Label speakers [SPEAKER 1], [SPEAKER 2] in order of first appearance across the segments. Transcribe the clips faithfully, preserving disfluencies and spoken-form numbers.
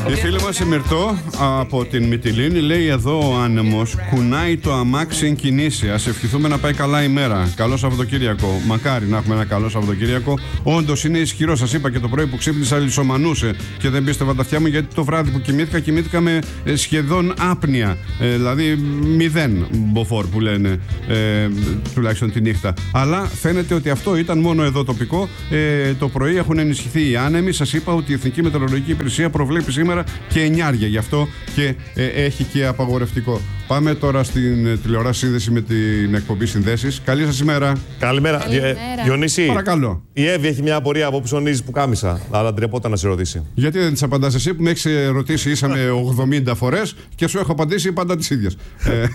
[SPEAKER 1] Η φίλη μας η Μυρτώ από την Μυτιλήνη λέει εδώ ο άνεμος κουνάει το αμάξι εν κινήσει. Ας ευχηθούμε να πάει καλά η μέρα. Καλό Σαββατοκύριακο. Μακάρι να έχουμε ένα καλό Σαββατοκύριακο. Όντως είναι ισχυρό. Σας είπα και το πρωί που ξύπνησα λισομανούσε και δεν πίστευα τα αυτιά μου, γιατί το βράδυ που κοιμήθηκα, κοιμήθηκα με σχεδόν άπνοια. Ε, δηλαδή μηδέν μποφόρ που λένε, ε, τουλάχιστον τη νύχτα. Αλλά φαίνεται ότι αυτό ήταν μόνο εδώ τοπικό. Ε, το πρωί έχουν ενισχυθεί οι άνεμοι. Σας είπα ότι η Εθνική Μετεωρολογική Υπηρεσία προβλέπει σήμερα και εννιάρια, γι' αυτό και ε, έχει και απαγορευτικό. Πάμε τώρα στην τηλεοράση σύνδεση με την εκπομπή Συνδέσεις. Καλή σας ημέρα.
[SPEAKER 2] Καλημέρα.
[SPEAKER 3] Καλημέρα.
[SPEAKER 2] Διονύση,
[SPEAKER 1] παρακαλώ.
[SPEAKER 2] Η Εύη έχει μια απορία από που ψωνίζεις που κάμισα, αλλά ντρεπόταν να σε ρωτήσει.
[SPEAKER 1] Γιατί δεν της απαντάς εσύ που με έχεις ρωτήσει ίσα με ογδόντα φορές και σου έχω απαντήσει πάντα τις ίδιες. ε,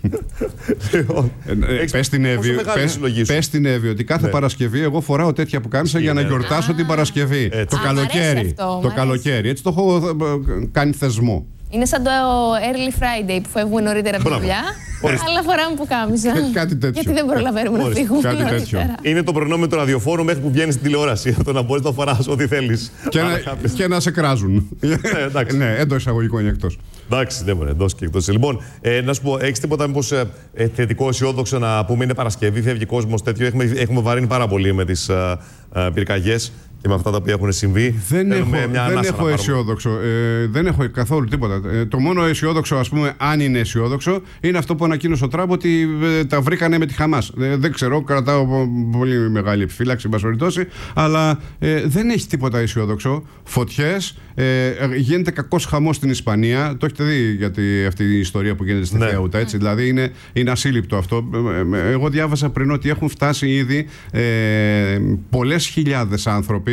[SPEAKER 1] ε, πες την Εύη, πες, πες την Εύη ότι κάθε ναι. Παρασκευή εγώ φοράω τέτοια που κάμισα για να γιορτάσω Α, την Παρασκευή. Έτσι. Το Α, καλοκαίρι. Αυτό, το καλοκαίρι. Έτσι το έχω κάνει θεσμό.
[SPEAKER 3] Είναι σαν το early Friday που φεύγουμε νωρίτερα από τη δουλειά. Αλλά φοράμε που κάμισα.
[SPEAKER 1] Κάτι τέτοιο.
[SPEAKER 3] Γιατί δεν προλαβαίνουμε να φύγουμε.
[SPEAKER 1] Κάτι τέτοιο.
[SPEAKER 2] Είναι το προνόμιο του ραδιοφόρου μέχρι που βγαίνει στην τηλεόραση. Το να μπορεί να φοράς ό,τι θέλεις.
[SPEAKER 1] Και, και να σε κράζουν. Ναι, εντός εισαγωγικών ή εκτός.
[SPEAKER 2] Εντάξει, δεν μπορεί, εντός και εκτός. Λοιπόν, ε, να σου πω, έχεις τίποτα μήπως ε, θετικό, αισιόδοξο να πούμε? Είναι Παρασκευή, φεύγει κόσμος τέτοιο. Έχουμε, έχουμε βαρύνει πάρα πολύ με τις ε, ε, πυρκαγιές και με αυτά τα οποία έχουν συμβεί.
[SPEAKER 1] Δεν έχω, δεν έχω αισιόδοξο. Ε, δεν έχω καθόλου τίποτα. Ε, το μόνο αισιόδοξο, ας πούμε, αν είναι αισιόδοξο, είναι αυτό που ανακοίνωσε ο Τραμπ ότι ε, τα βρήκανε με τη Χαμάς. Ε, δεν ξέρω, κρατάω πολύ μεγάλη επιφύλαξη, εν πάση περιπτώσει, αλλά ε, δεν έχει τίποτα αισιόδοξο. Φωτιές, ε, γίνεται κακός χαμός στην Ισπανία. Το έχετε δει γιατί αυτή η ιστορία που γίνεται στη ναι. Θέουτα, έτσι. Δηλαδή είναι, είναι ασύλληπτο αυτό. Εγώ διάβασα πριν ότι έχουν φτάσει ήδη ε, πολλές χιλιάδες άνθρωποι.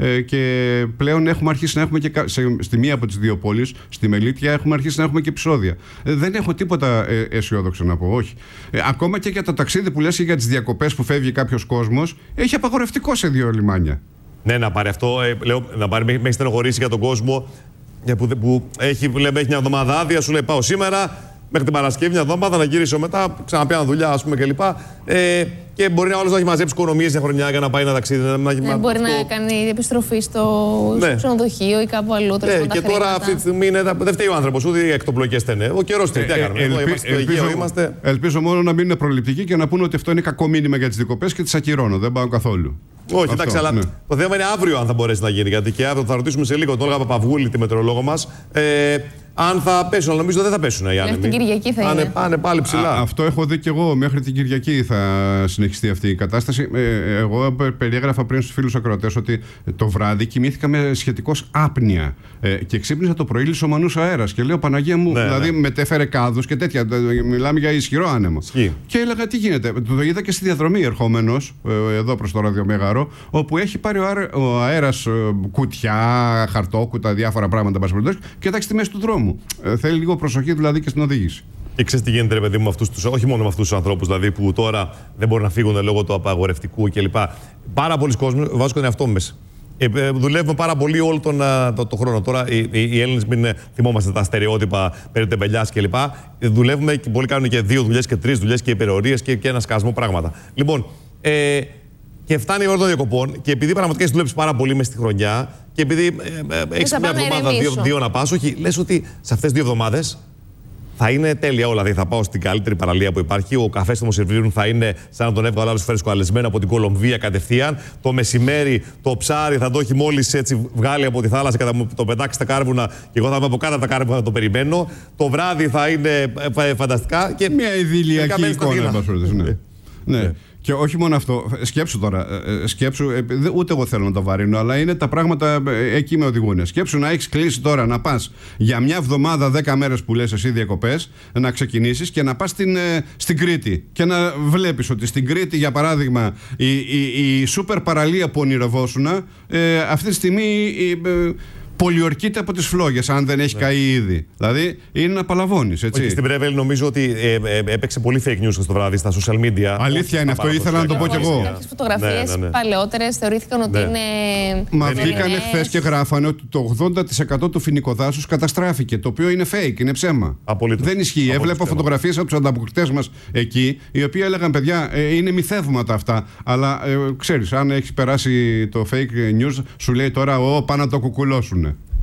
[SPEAKER 1] Και πλέον έχουμε αρχίσει να έχουμε και σε, στη μία από τις δύο πόλεις, στη Μελίτια, έχουμε αρχίσει να έχουμε και επεισόδια. Δεν έχω τίποτα ε, αισιόδοξο να πω, όχι. Ε, ακόμα και για τα ταξίδι που λες και για τις διακοπές που φεύγει κάποιος κόσμος, έχει απαγορευτικό σε δύο λιμάνια.
[SPEAKER 2] Ναι, να πάρει αυτό, ε, λέω, να πάρει, με έχει στενοχωρήσει για τον κόσμο που, που έχει, λέμε, έχει μια εβδομάδα άδεια, σου λέει πάω σήμερα. Μέχρι την Παρασκευή, μια εβδομάδα να γυρίσω μετά, ξαναπιάνω δουλειά, ας πούμε κλπ. Ε, και μπορεί να όλος να έχει μαζέψει οικονομίες για χρονιά για να πάει ένα ταξίδι. Να,
[SPEAKER 3] ναι, να, μπορεί αυτό... να κάνει επιστροφή στο, ναι. στο ξενοδοχείο ή κάπου αλλού.
[SPEAKER 2] Ναι, και τώρα χρήματα. Αυτή τη στιγμή είναι, δεν φταίει ο άνθρωπος, ούτε οι εκτοπλογές στενέ. Ο καιρός τι ε, έκαναμε. Ελπι... Είμαστε ελπίζω, είμαστε... ελπίζω μόνο να μην είναι προληπτικοί και να πούνε ότι αυτό είναι κακό μήνυμα για τις διακοπές και τις ακυρώνω. Δεν πάω καθόλου. Όχι, αυτό, εντάξει, αλλά ναι. Το θέμα είναι αύριο αν θα μπορέσει να γίνει. Γιατί και αύριο θα ρωτήσουμε σε λίγο τον Όλγα Παπαυγούλη, τη μετεωρολόγο μας, ε, αν θα πέσουν. Αλλά νομίζω δεν θα πέσουν οι άνεμοι.
[SPEAKER 3] Μέχρι την Κυριακή θα είναι.
[SPEAKER 2] Πάνε, πάνε πάλι ψηλά.
[SPEAKER 1] Α, αυτό έχω δει και εγώ. Μέχρι την Κυριακή θα συνεχιστεί αυτή η κατάσταση. Ε, εγώ περιέγραφα πριν στους φίλους ακροατές ότι το βράδυ κοιμήθηκα με σχετικώς άπνοια. Ε, και ξύπνησα το πρωί λισομανούς αέρας. Και λέω Παναγία μου, ναι, δηλαδή ναι. μετέφερε κάδους και τέτοια. Μιλάμε για ισχυρό άνεμο. Σκύ. Και έλεγα τι γίνεται. Το είδα και στη διαδρομή ερχόμενος, ε, εδώ προς το ραδιομέγαρο, όπου έχει πάρει ο αέρας κουτιά, χαρτόκουτα, διάφορα πράγματα και εντάξει στη μέση του δρόμου. Ε, θέλει λίγο προσοχή δηλαδή και στην οδήγηση. Και ξέρεις τι γίνεται, ρε παιδί μου, με αυτούς τους, όχι μόνο με αυτούς τους ανθρώπους δηλαδή, που τώρα δεν μπορούν να φύγουν λόγω του απαγορευτικού κλπ. Πάρα πολλοί κόσμοι, βάζω και τον εαυτό μου μέσα. Ε, ε, δουλεύουμε πάρα πολύ όλο τον το, το χρόνο. Τώρα οι, οι, οι Έλληνες, μην θυμόμαστε τα στερεότυπα περί τεμπελιάς κλπ. Ε, δουλεύουμε και πολλοί κάνουν και δύο δουλειές και τρεις δουλειές και υπερορίες και, και ένα σκασμό πράγματα. Λοιπόν. Ε, Και φτάνει η ώρα των διακοπών, και επειδή πραγματικά έχει δουλέψει πάρα πολύ μέσα στη χρονιά, και επειδή ε, ε, έχει μια εβδομάδα, δύο, δύο να πας, όχι, λες ότι σε αυτές τις δύο εβδομάδες θα είναι τέλεια όλα. Δηλαδή θα πάω στην καλύτερη παραλία που υπάρχει. Ο καφές που μου σερβίρουν θα είναι σαν να τον έβγαλε άλλο φρεσκοαλεσμένο από την Κολομβία κατευθείαν. Το μεσημέρι το ψάρι θα το έχει μόλις έτσι βγάλει από τη θάλασσα και θα μου το πετάξει στα κάρβουνα, και εγώ θα είμαι από κάτω από τα κάρβουνα να το περιμένω. Το βράδυ θα είναι φανταστικά. Και μια ειδηλιακή εικόνα. Ναι. Ναι. Και όχι μόνο αυτό, σκέψου τώρα, σκέψου, ούτε εγώ θέλω να το βαρύνω, αλλά είναι τα πράγματα εκεί με οδηγούν. Σκέψου να έχεις κλείσει τώρα να πας για μια εβδομάδα, δέκα μέρες που λες εσύ διακοπές, να ξεκινήσεις και να πας στην, στην Κρήτη. Και να βλέπεις ότι στην Κρήτη, για παράδειγμα, η, η, η σούπερ παραλία που ονειρευόσουνα, ε, αυτή τη στιγμή ε, πολιορκείται από τις φλόγες, αν δεν έχει ναι. καεί ήδη. Δηλαδή είναι να παλαβώνεις, έτσι. Όχι,
[SPEAKER 2] στην Πρέβελ νομίζω ότι ε, ε, έπαιξε πολύ fake news στο βράδυ στα social media.
[SPEAKER 1] Αλήθεια είναι αυτό, ήθελα να το πω κι εγώ.
[SPEAKER 3] Κάποιες φωτογραφίες ναι, ναι, ναι. παλαιότερες θεωρήθηκαν ότι ναι. είναι.
[SPEAKER 1] Μα βγήκανε χθες και γράφανε ότι το ογδόντα τοις εκατό του φοινικοδάσους καταστράφηκε. Το οποίο είναι fake, είναι ψέμα.
[SPEAKER 2] Απολύτως.
[SPEAKER 1] Δεν ισχύει.
[SPEAKER 2] Απολύτως
[SPEAKER 1] Έβλεπα φωτογραφίες από τους ανταποκριτές μας εκεί, οι οποίοι έλεγαν παιδιά, ε, είναι μυθεύματα αυτά. Αλλά ε, ξέρεις, αν έχει περάσει το fake news, σου λέει τώρα, Ω, πάνε να το κουκουλώσουνε.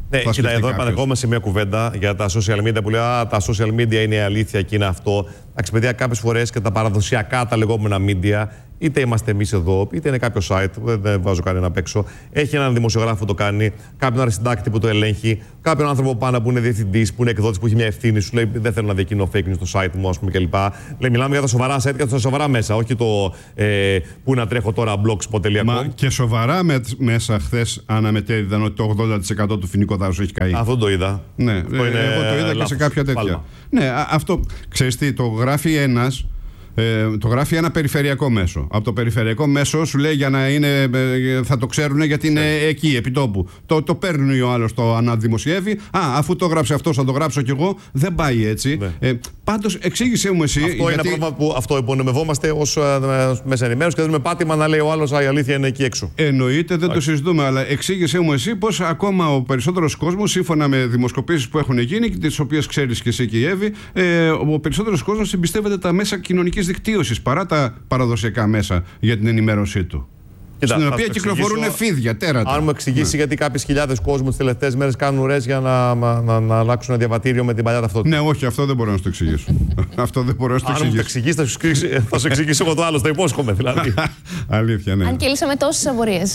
[SPEAKER 2] Ναι, κοίτα, εδώ επανερχόμαστε σε μια κουβέντα για τα social media που λέει Α, τα social media είναι η αλήθεια και είναι αυτό. Εντάξει, παιδιά, κάποιες φορές και τα παραδοσιακά, τα λεγόμενα media, είτε είμαστε εμείς εδώ, είτε είναι κάποιο site, δεν, δεν βάζω κανένα απ' έξω. Έχει έναν δημοσιογράφο που το κάνει, κάποιον αριστιντάκτη που το ελέγχει, κάποιον άνθρωπο πάνω που είναι διευθυντής, που είναι εκδότης, που έχει μια ευθύνη, σου λέει δεν θέλω να διακινώ fake news στο site μου, ας πούμε κλπ. Λέει, μιλάμε για τα σοβαρά site και τα σοβαρά μέσα, όχι το ε, που να τρέχω τώρα blogspot τελεία com.
[SPEAKER 1] Μα και σοβαρά με, μέσα χθες αναμετέδιδαν ότι το ογδόντα τοις εκατό του φοινικού δάσους έχει καεί.
[SPEAKER 2] Αυτό το είδα.
[SPEAKER 1] Ναι,
[SPEAKER 2] αυτό
[SPEAKER 1] ε,
[SPEAKER 2] είναι
[SPEAKER 1] εγώ το είδα
[SPEAKER 2] λάθος,
[SPEAKER 1] και σε κάποια τέτοια.
[SPEAKER 2] πάλμα.
[SPEAKER 1] Ναι, α, αυτό ξέρεις τι, το γράφει ένας. Ε, το γράφει ένα περιφερειακό μέσο. Από το περιφερειακό μέσο σου λέει για να είναι, ε, θα το ξέρουν γιατί είναι yeah. εκεί, επί τόπου. Το, το παίρνει ο άλλος, το αναδημοσιεύει. Α, αφού το γράψει αυτό, θα το γράψω κι εγώ. Δεν πάει έτσι. Yeah. Ε, πάντως, εξήγησέ μου εσύ.
[SPEAKER 2] Αυτό γιατί... είναι ένα πρόβλημα που αυτό υπονομευόμαστε ως uh, μέσα ενημέρωση και δίνουμε πάτημα να λέει ο άλλος, α, η αλήθεια είναι εκεί έξω.
[SPEAKER 1] Εννοείται, δεν okay. το συζητούμε, αλλά εξήγησέ μου εσύ πως ακόμα ο περισσότερος κόσμος, σύμφωνα με δημοσκοπήσεις που έχουν γίνει και τις οποίες ξέρεις και εσύ και η Εύη, ε, ο περισσότερος κόσμος εμπιστεύεται τα μέσα κοινωνικής δικτύωσης παρά τα παραδοσιακά μέσα για την ενημέρωσή του. Κοίτα, στην οποία κυκλοφορούν φίδια, τέρατα.
[SPEAKER 2] Αν μου εξηγήσει ναι. γιατί κάποιες χιλιάδες κόσμου τις τελευταίες μέρες κάνουν ουρές για να, να, να, να αλλάξουν ένα διαβατήριο με την παλιά ταυτότητα.
[SPEAKER 1] Ναι, όχι, αυτό δεν μπορώ να σου το εξηγήσω. αυτό δεν μπορώ να σου το εξηγήσω.
[SPEAKER 2] Αν μου το εξηγήσει, θα σου εξηγήσω, θα σου εξηγήσω εγώ το άλλο, το υπόσχομαι δηλαδή.
[SPEAKER 1] Αλήθεια, ναι.
[SPEAKER 3] Αν και λύσαμε τόσες απορίες.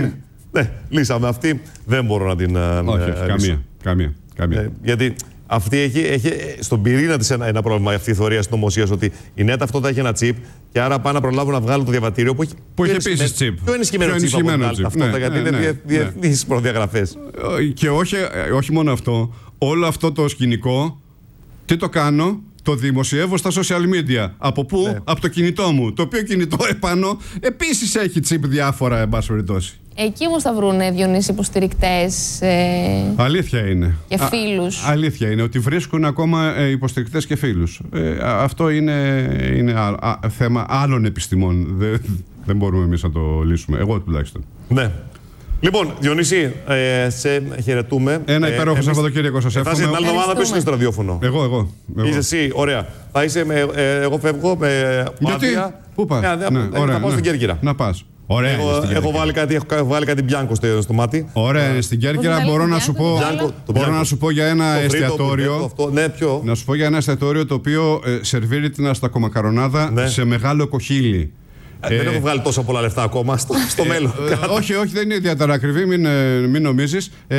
[SPEAKER 2] Ναι, λύσαμε. Αυτή δεν μπορώ να την.
[SPEAKER 1] Όχι, καμία. καμία, καμία.
[SPEAKER 2] Γιατί. Αυτή έχει, έχει στον πυρήνα της ένα, ένα πρόβλημα, αυτή η θεωρία συνωμοσίας, ότι η νέα ταυτότητα έχει ένα τσιπ και άρα πάνε να προλάβουν να βγάλουν το διαβατήριο που έχει,
[SPEAKER 1] που έχει επίσης τσιπ.
[SPEAKER 2] Πιο ενισχυμένο τσιπ από την άλλη ταυτότητα, γιατί είναι διεθνείς προδιαγραφές.
[SPEAKER 1] Και όχι, όχι μόνο αυτό, όλο αυτό το σκηνικό, τι το κάνω, το δημοσιεύω στα social media. Από πού? Ναι. Από το κινητό μου. Το οποίο κινητό επάνω επίσης έχει τσιπ διάφορα, εν πάση περιπτώσει.
[SPEAKER 3] Εκεί όμως θα βρούνε, Διονύση, υποστηρικτές ε...
[SPEAKER 1] αλήθεια είναι.
[SPEAKER 3] Και φίλους.
[SPEAKER 1] Α, αλήθεια είναι ότι βρίσκουν ακόμα ε, υποστηρικτές και φίλους. Ε, αυτό είναι, είναι α, α, θέμα άλλων επιστημών. Δεν, δεν μπορούμε εμείς να το λύσουμε. Εγώ τουλάχιστον.
[SPEAKER 2] Ναι. Λοιπόν, Διονύση, ε, σε χαιρετούμε.
[SPEAKER 1] Ένα υπέροχο ε, Σαββατοκύριακο σας εύχομαι.
[SPEAKER 2] Θα είσαι την άλλη εβδομάδα ποιος είναι στο ραδιόφωνο?
[SPEAKER 1] Εγώ, εγώ. εγώ.
[SPEAKER 2] Είσαι εσύ, ωραία. Θα είσαι με, ε, εγώ φεύγω με
[SPEAKER 1] άδεια. Πού πας?
[SPEAKER 2] Ναι, ναι, ναι, ωραία, θα πάω ναι. στην Κέρκυρα.
[SPEAKER 1] Να πας. Ωραία,
[SPEAKER 2] έχω, έχω, βάλει κάτι, έχω βάλει κάτι μπιάνκο στο, στο μάτι.
[SPEAKER 1] Ωραία, uh, στην Κέρκυρα μπορώ, να σου, πω, μπιάνκο, μπορώ να σου πω για ένα το εστιατόριο.
[SPEAKER 2] Το αυτό, ναι, ποιο?
[SPEAKER 1] Να σου πω για ένα εστιατόριο το οποίο ε, σερβίρει την αστακομακαρονάδα ναι. σε μεγάλο κοχύλι.
[SPEAKER 2] Ε, δεν έχω βγάλει τόσα πολλά λεφτά ακόμα στο, στο μέλλον.
[SPEAKER 1] Ε, όχι, όχι, δεν είναι ιδιαίτερα ακριβή, μην, μην νομίζεις. Ε,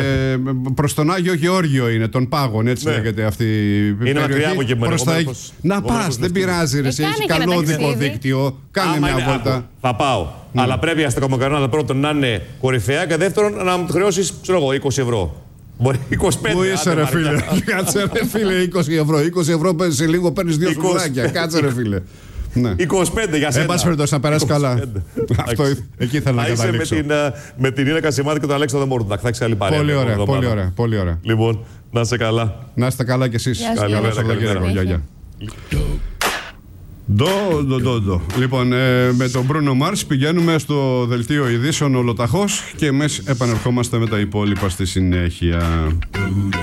[SPEAKER 1] προς τον Άγιο Γεώργιο είναι, των Πάγων, έτσι ναι. λέγεται αυτή η
[SPEAKER 2] είναι μακριά από εκεί πέρα.
[SPEAKER 1] Να πας, δεν πειράζει, ρε, έχει καλό δικό δίκτυο. Κάνε μια βόλτα.
[SPEAKER 2] Θα πάω. Αλλά πρέπει η αστακομακαρονάδα πρώτον να είναι κορυφαία και δεύτερον να μου χρεώσεις, ξέρω εγώ, είκοσι ευρώ. Μπορεί είκοσι πέντε.
[SPEAKER 1] Πού είσαι, ρε φίλε? Κάτσε, ρε φίλε, είκοσι ευρώ. είκοσι ευρώ σε λίγο παίρνεις δύο σουβλάκια. Κάτσε, ρε φίλε.
[SPEAKER 2] Ναι. είκοσι πέντε για σένα.
[SPEAKER 1] Εν πάση περιπτώσει, να περάσει καλά. Αυτό εκεί θέλω να καταλήξω.
[SPEAKER 2] Με την, με την Ίνα Κασιμάτη και τον Αλέξανδρο Μόρντακ. Θα έχει άλλη παρέα.
[SPEAKER 1] Πολύ ωραία, πολύ ωραία, πολύ ωραία.
[SPEAKER 2] Λοιπόν, να είστε καλά.
[SPEAKER 1] Να είστε καλά κι εσείς. Καλό Σαββατοκύριακο. Γεια, γεια. Ντο, ντο, ντο, ντο. Λοιπόν, ε, με τον Μπρούνο Μάρς πηγαίνουμε στο δελτίο ειδήσεων ολοταχώς και εμείς επανερχόμαστε με τα υπόλοιπα στη συνέχεια.